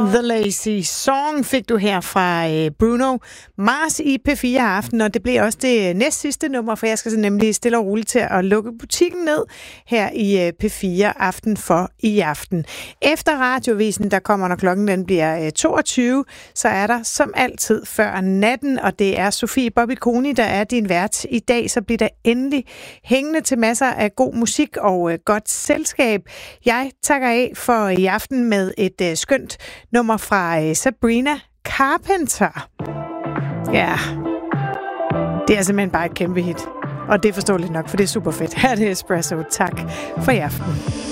The Lazy Song fik du her fra Bruno Mars i P4 Aften, og det bliver også det næst sidste nummer, for jeg skal så nemlig stille og roligt til at lukke butikken ned her i P4 Aften for i aften. Efter radiovisen, der kommer, når klokken den bliver 22, så er der som altid før natten, og det er Sofie Bobby Koni, der er din vært i dag. Så bliver der endelig hængende til masser af god musik og godt selskab. Jeg takker af for i aften med et skønt nummer fra Sabrina Carpenter. Ja, det er simpelthen bare et kæmpe hit. Og det er forståeligt nok, for det er super fedt. Her er det Espresso. Tak for i aften.